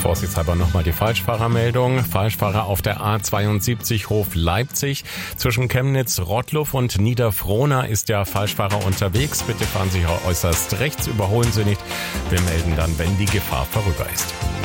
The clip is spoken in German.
Vorsichtshalber nochmal die Falschfahrermeldung. Falschfahrer auf der A72 Hof Leipzig. Zwischen Chemnitz, Rottluff und Niederfrohna ist der Falschfahrer unterwegs. Bitte fahren Sie äußerst rechts, überholen Sie nicht. Wir melden dann, wenn die Gefahr vorüber ist.